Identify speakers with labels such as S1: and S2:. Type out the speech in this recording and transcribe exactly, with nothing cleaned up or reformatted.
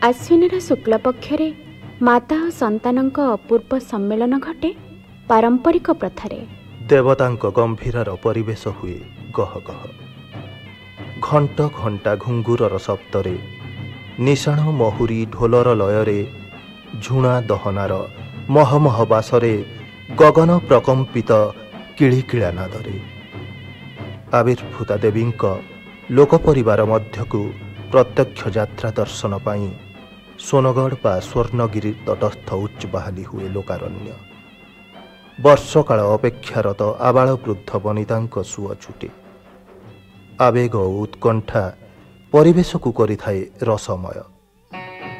S1: ଆଶ୍ୱିନର ଶୁକ୍ଲପକ୍ଷରେ ମାତା ଓ ସନ୍ତାନଙ୍କ ଅପୂର୍ବ ସମ୍ମିଳନ ଘଟେ ପାରମ୍ପରିକ ପ୍ରଥାରେ।
S2: ଦେବତାଙ୍କ ଗମ୍ଭୀରାର ପରିବେଶ ହୁଏ ଗହ ଗହ। ଘଣ୍ଟ ଘଣ୍ଟା ଘୁଙ୍ଗୁରର ଶବ୍ଦରେ, ନିଶାଣ ମହୁରୀ ଢୋଲର ଲୟରେ, ଝୁଣା ଦହନାର ମହମହ ବାସରେ, ଗଗନ ପ୍ରକମ୍ପିତ କିଳିକିଳା ନାଦରେ ଆବିର୍ଭୂତା ଦେବୀଙ୍କ ଲୋକ ପରିବାର ମଧ୍ୟକୁ ପ୍ରତ୍ୟକ୍ଷ ଯାତ୍ରା ଦର୍ଶନ ପାଇଁ ସୋନଗଡ଼ ବା ସ୍ୱର୍ଣ୍ଣଗିରି ତଟସ୍ଥ ଉଚ୍ଚବାହାଲି ହୁଏ ଲୋକାରଣ୍ୟ। ବର୍ଷକାଳ ଅପେକ୍ଷାରତ ଆବାଳ ବୃଦ୍ଧ ବନିତାଙ୍କ ସୁଅ ଛୁଟେ। ଆବେଗ ଓ ଉତ୍କଣ୍ଠା ପରିବେଶକୁ କରିଥାଏ ରସମୟ।